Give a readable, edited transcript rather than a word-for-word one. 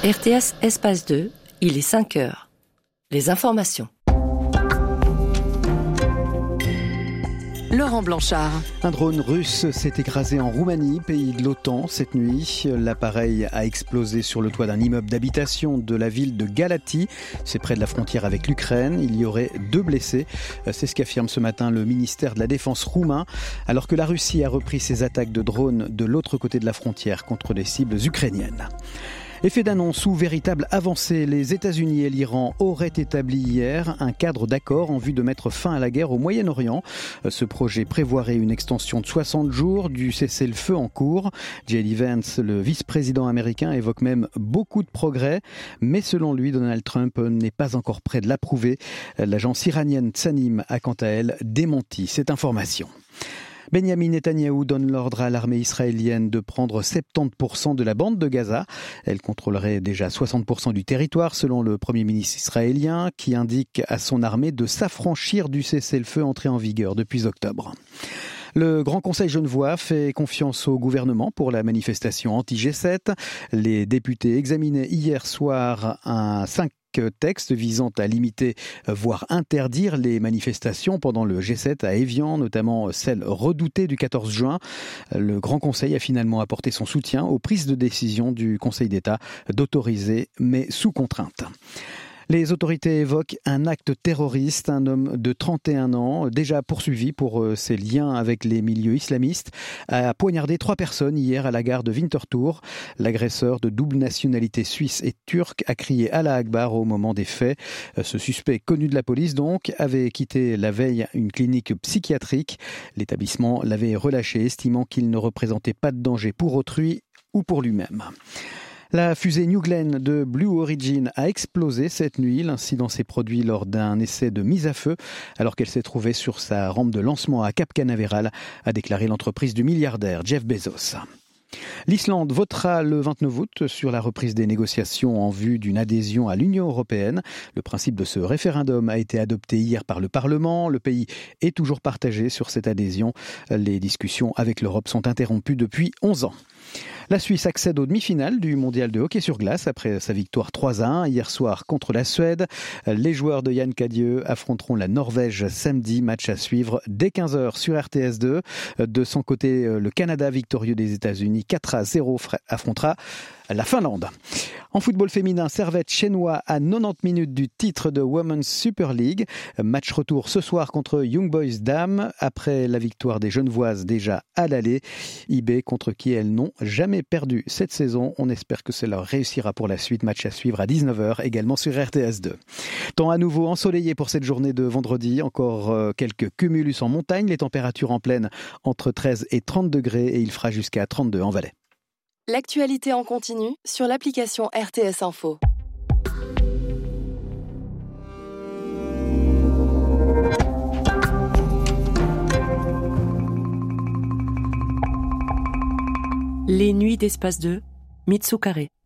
RTS Espace 2, il est 5 heures. Les informations. Laurent Blanchard. Un drone russe s'est écrasé en Roumanie, pays de l'OTAN, cette nuit. L'appareil a explosé sur le toit d'un immeuble d'habitation de la ville de Galați. C'est près de la frontière avec l'Ukraine. Il y aurait 2 blessés. C'est ce qu'affirme ce matin le ministère de la Défense roumain, alors que la Russie a repris ses attaques de drones de l'autre côté de la frontière contre des cibles ukrainiennes. Effet d'annonce ou véritable avancée, les États-Unis et l'Iran auraient établi hier un cadre d'accord en vue de mettre fin à la guerre au Moyen-Orient. Ce projet prévoirait une extension de 60 jours du cessez-le-feu en cours. J.D. Vance, le vice-président américain, évoque même beaucoup de progrès, mais selon lui, Donald Trump n'est pas encore prêt de l'approuver. L'agence iranienne Tasnim a quant à elle démenti cette information. Benyamin Netanyahou donne l'ordre à l'armée israélienne de prendre 70% de la bande de Gaza. Elle contrôlerait déjà 60% du territoire selon le Premier ministre israélien qui indique à son armée de s'affranchir du cessez-le-feu entré en vigueur depuis octobre. Le Grand Conseil genevois fait confiance au gouvernement pour la manifestation anti-G7. Les députés examinaient hier soir un 5 textes visant à limiter, voire interdire les manifestations pendant le G7 à Évian, notamment celle redoutée du 14 juin. Le Grand Conseil a finalement apporté son soutien aux prises de décision du Conseil d'État d'autoriser, mais sous contrainte. Les autorités évoquent un acte terroriste. Un homme de 31 ans, déjà poursuivi pour ses liens avec les milieux islamistes, a poignardé 3 personnes hier à la gare de Winterthur. L'agresseur de double nationalité suisse et turque a crié Allah Akbar au moment des faits. Ce suspect, connu de la police donc, avait quitté la veille une clinique psychiatrique. L'établissement l'avait relâché, estimant qu'il ne représentait pas de danger pour autrui ou pour lui-même. La fusée New Glenn de Blue Origin a explosé cette nuit. L'incident s'est produit lors d'un essai de mise à feu alors qu'elle s'est trouvée sur sa rampe de lancement à Cap Canaveral, a déclaré l'entreprise du milliardaire Jeff Bezos. L'Islande votera le 29 août sur la reprise des négociations en vue d'une adhésion à l'Union européenne. Le principe de ce référendum a été adopté hier par le Parlement. Le pays est toujours partagé sur cette adhésion. Les discussions avec l'Europe sont interrompues depuis 11 ans. La Suisse accède aux demi-finales du mondial de hockey sur glace après sa victoire 3-1 hier soir contre la Suède. Les joueurs de Yann Cadieux affronteront la Norvège samedi, match à suivre dès 15h sur RTS2. De son côté, le Canada victorieux des États-Unis 4-0 affrontera la Finlande. En football féminin, Servette chinois à 90 minutes du titre de Women's Super League. Match retour ce soir contre Young Boys Dames après la victoire des Genevoises déjà à l'aller. IB contre qui elles n'ont jamais perdu cette saison. On espère que cela réussira pour la suite. Match à suivre à 19h également sur RTS2. Temps à nouveau ensoleillé pour cette journée de vendredi. Encore quelques cumulus en montagne. Les températures en pleine entre 13 et 30 degrés et il fera jusqu'à 32 en Valais. L'actualité en continu sur l'application RTS Info. Les nuits d'Espace 2, Mitsu Carré.